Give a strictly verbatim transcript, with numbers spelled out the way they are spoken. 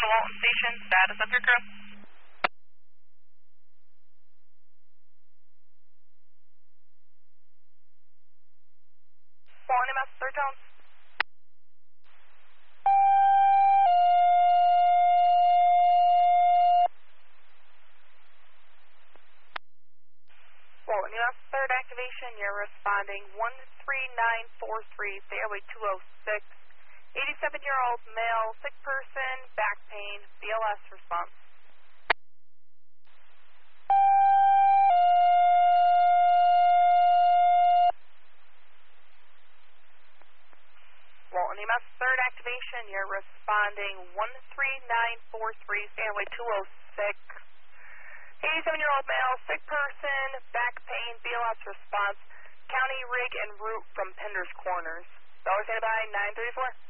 Walton Station, status of your crew. Walton E M S, third tone. Walton E M S, third activation, you're responding one three nine four three, fairway two oh six. eighty-seven-year-old male, sick person, back pain, B L S response. Walton E M S, third activation, you're responding one three nine four three, fairway two oh six. eighty-seven-year-old male, sick person, back pain, B L S response. County rig en route from Pender's Corners. Dollar standby nine thirty-four.